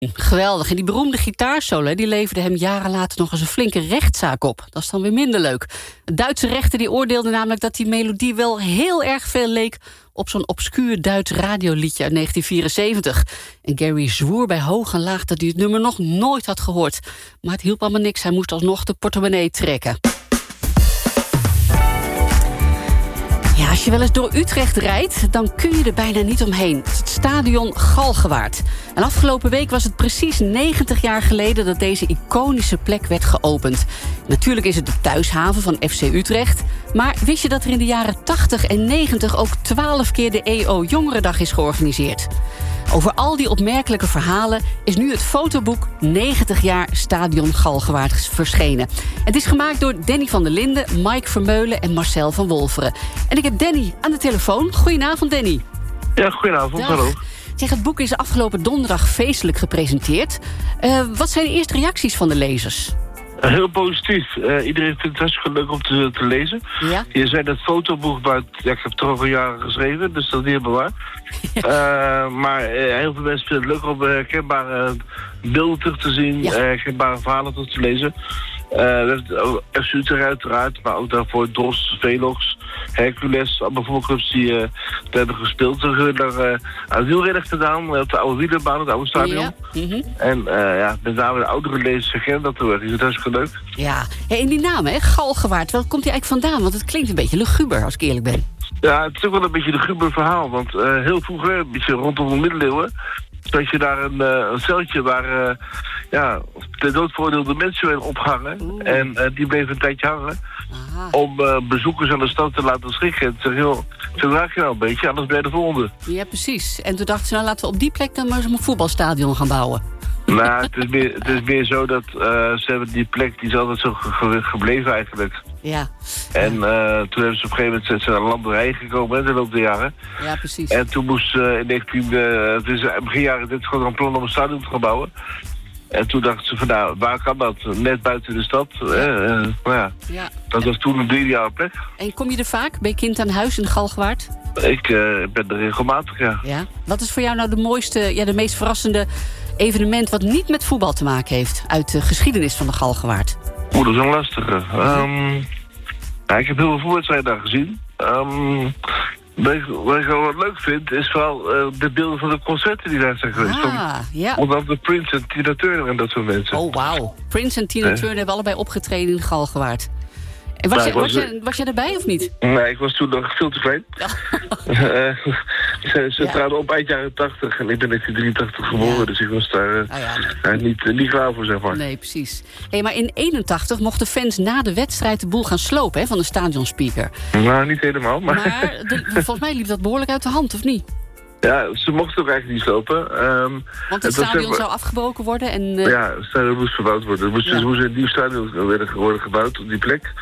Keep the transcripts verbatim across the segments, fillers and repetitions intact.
Geweldig. En die beroemde gitaarsolo die leverde hem jaren later nog eens een flinke rechtszaak op. Dat is dan weer minder leuk. De Duitse rechter die oordeelde namelijk dat die melodie wel heel erg veel leek op zo'n obscuur Duits radioliedje uit negentien vierenzeventig. En Gary zwoer bij hoog en laag dat hij het nummer nog nooit had gehoord. Maar het hielp allemaal niks. Hij moest alsnog de portemonnee trekken. Ja, als je wel eens door Utrecht rijdt, dan kun je er bijna niet omheen. Het is het stadion Galgenwaard. En afgelopen week was het precies negentig jaar geleden dat deze iconische plek werd geopend. Natuurlijk is het de thuishaven van F C Utrecht. Maar wist je dat er in de jaren tachtig en negentig ook twaalf keer de E O Jongerendag is georganiseerd? Over al die opmerkelijke verhalen is nu het fotoboek negentig jaar Stadion Galgenwaard verschenen. Het is gemaakt door Danny van der Linden, Mike Vermeulen en Marcel van Wolferen. En ik heb Danny aan de telefoon. Goedenavond, Danny. Ja, goedenavond. Hallo. Zeg, het boek is afgelopen donderdag feestelijk gepresenteerd. Uh, wat zijn de eerste reacties van de lezers? Heel positief. Uh, iedereen vindt het hartstikke leuk om te, te lezen. Ja? Je zei dat fotoboek, maar ja, ik heb het er al jaren geschreven, dus dat is niet helemaal waar. uh, maar uh, heel veel mensen vinden het leuk om herkenbare beelden terug te zien, ja. uh, herkenbare verhalen terug te lezen. Uh, we hebben F C Utrecht uiteraard, maar ook daarvoor Dos, Velox, Hercules, allemaal voetbalclubs die uh, hebben gespeeld. We hebben daar uh, aan wielrenner gedaan, op de oude wielerbaan, het oude stadion. Ja. Mm-hmm. En uh, ja, met name de oudere lezers herkennen dat er. Die is hartstikke leuk. Ja, hey, en die naam, hè, Galgenwaard, waar komt die eigenlijk vandaan? Want het klinkt een beetje luguber, als ik eerlijk ben. Ja, het is ook wel een beetje een luguber verhaal, want uh, heel vroeger, een beetje rondom de middeleeuwen, dat je daar een, uh, een celtje waar uh, ja, de doodveroordeelde mensen werden opgehangen. Oeh. En uh, die bleven een tijdje hangen. Aha. Om uh, bezoekers aan de stad te laten schrikken. Het is heel, zo raak je nou een beetje, anders ben je de volgende. Ja, precies. En toen dachten ze, nou laten we op die plek dan maar eens een voetbalstadion gaan bouwen. Nou, het is meer, het is meer zo dat uh, ze hebben die plek, die is altijd zo ge- gebleven eigenlijk. Ja. En uh, toen hebben ze op een gegeven moment zijn ze naar landerijen gekomen in de loop der jaren. Ja, precies. En toen moest uh, in negentien, uh, het is begin jaren dit gewoon een plan om een stadion te gaan bouwen. En toen dachten ze van nou, waar kan dat? Net buiten de stad. Ja. Eh, uh, nou ja. Ja. Dat was toen een ideale plek. En kom je er vaak? Ben je kind aan huis in Galgenwaard? Ik uh, ben er regelmatig, ja. ja. Wat is voor jou nou de mooiste, ja, de meest verrassende evenement wat niet met voetbal te maken heeft uit de geschiedenis van de Galgenwaard? Oeh, dat is een lastige. Um, ja, ik heb heel veel voetbalwedstrijden daar gezien. Um, wat, ik, wat ik wel wat leuk vind, is vooral uh, de beelden van de concerten die daar zijn geweest. Ah, ja. Onder andere Prince en Tina Turner en dat soort mensen. Oh, wauw. Prince en Tina Turner hebben allebei opgetreden in Galgenwaard. En was, nou, je, was, was, je, was je erbij of niet? Nee, ik was toen nog veel te klein. Ja. uh, ze ze ja. traden op eind jaren tachtig en ik ben negentien drieëntachtig geboren, ja. Dus ik was daar uh, ah, ja, nee. uh, niet, uh, niet klaar voor, zeg maar. Nee, precies. Hey, maar in eenentachtig mochten fans na de wedstrijd de boel gaan slopen, hè, van de stadionspeaker. Nou, niet helemaal, maar... Maar de, volgens mij liep dat behoorlijk uit de hand, of niet? Ja, ze mochten ook eigenlijk niet slopen. Um, Want het, het stadion was, zou afgebroken worden en... Uh... Ja, het stadion moest verbouwd worden. Er moest, ja. moest een nieuw stadion worden gebouwd op die plek.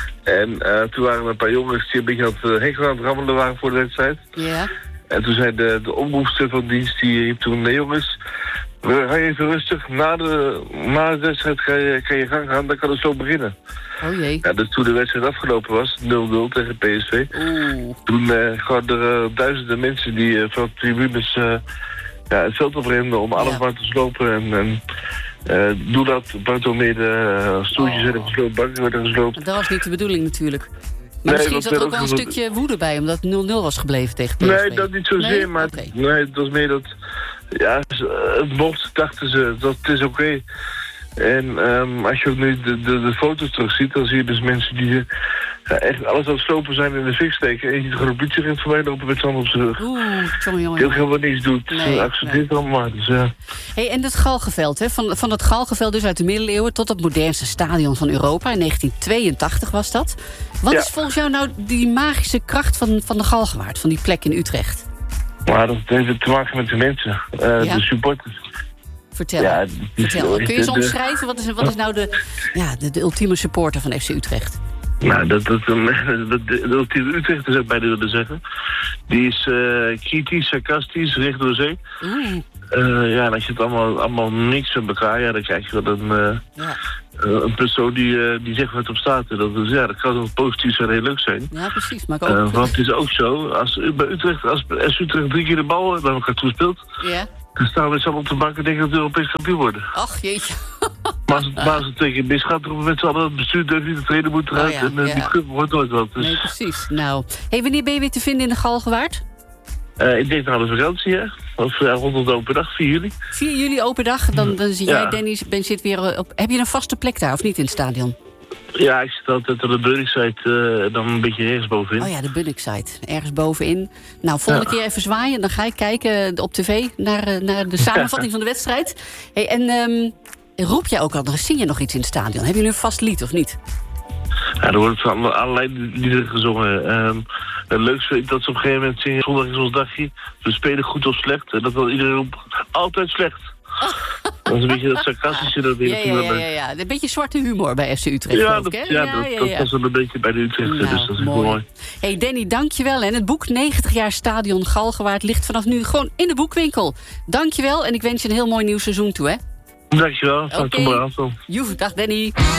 En uh, toen waren er een paar jongens die een beetje aan het hek aan het rammelen waren voor de wedstrijd. Ja. En toen zei de, de omroepster van dienst, die riep toen, nee jongens, ga je even rustig, na de, na de wedstrijd kan je, kan je gang gaan, dan kan het zo beginnen. Oh jee. Ja, dus toen de wedstrijd afgelopen was, nul nul tegen P S V, Oeh. toen uh, gewoon er uh, duizenden mensen die uh, van de tribunes uh, ja, het veld oprenden om alles ja. maar te slopen. En, en uh, doe dat buitenmede uh, stoeltjes werden oh. gesloopt, banken werden gesloopt. Dat was niet de bedoeling natuurlijk. Maar nee, misschien zat er ook wel een stukje woede bij, omdat het nul nul was gebleven tegen P S V. Nee, dat niet zozeer, nee? maar okay. nee, het was meer dat... Ja, het mocht, dachten ze, dat het is oké. Okay. En um, als je ook nu de, de, de foto's terugziet, dan zie je dus mensen die uh, echt alles aan het slopen zijn in de fik steken. Eentje gewoon een politie rent voorbij lopen met zand op zijn rug. Oeh, jongen, jongen. Die ook helemaal niets doet. Nee, ze accepteert nee. allemaal maar. Dus, uh. Hey, en het Galgenveld, hè? Van, van het Galgenveld dus uit de middeleeuwen tot het modernste stadion van Europa. In negentien tweeëntachtig was dat. Wat ja. is volgens jou nou die magische kracht van, van de Galgenwaard, van die plek in Utrecht? Maar dat heeft te maken met de mensen, uh, ja. de supporters. Vertel, ja, vertel. Kun je eens omschrijven, wat is, wat is nou de, ja, de, de ultieme supporter van F C Utrecht? Nou, dat, dat, dat, de ultieme Utrecht zou ik bijna willen zeggen. Die is uh, kritisch, sarcastisch, recht door zee. Uh, ja, en als je het allemaal, allemaal niks van elkaar, ja, dan krijg je wel een, uh, ja. uh, een persoon die, uh, die zegt wat op staat. Dat, is, ja, dat kan wel positief en heel leuk zijn. Ja, precies. Maar ook... uh, want het is ook zo, als bij Utrecht, als, als Utrecht drie keer de bal bij elkaar toespeelt, ja. Dan staan we samen op de bank en denken dat we Europees kampioen worden. Ach, jeetje. Maar als het, maar als het twee keer misgaat, dan met z'n allen het bestuur durft niet, de trainer moet eruit. Oh ja, en uh, ja. die club wordt nooit wat. Dus. Nee, precies. Nou, hey, wanneer ben je weer te vinden in de Galgenwaard? Uh, ik denk naar de vakantie, hè. Of uh, rondom de open dag, vier juli. vier juli open dag, dan, dan zie jij, Ja. Danny, ben, zit weer op... Heb je een vaste plek daar, of niet, in het stadion? Ja, ik zit altijd aan de Bunningside, uh, dan een beetje ergens bovenin. Oh ja, de Bunningside, ergens bovenin. Nou, volgende Ja. keer even zwaaien, dan ga ik kijken op tv naar, uh, naar de samenvatting van de wedstrijd. Hey, en um, roep jij ook al, zing je nog iets in het stadion? Hebben jullie een vast lied, of niet? Ja, er wordt van allerlei liederen gezongen. Um, het leukste vind ik dat ze op een gegeven moment zingen... Zondag is ons dagje, we spelen goed of slecht. En dat wil iedereen roept, altijd slecht. Dat is een beetje dat sarcastische dat weer. Ja, ja, ja, ja, ja. Een beetje zwarte humor bij F C Utrecht, Ja, geloof dat, ik, hè? ja, Ja, dat, ja, dat ja. was wel een beetje bij de Utrecht, Nou, dus dat is mooi. mooi. Hey Danny, dankjewel. En het boek negentig jaar Stadion Galgenwaard ligt vanaf nu gewoon in de boekwinkel. Dankjewel en ik wens je een heel mooi nieuw seizoen toe, hè? Dankjewel, van Oké. okay. Joe, dag Danny.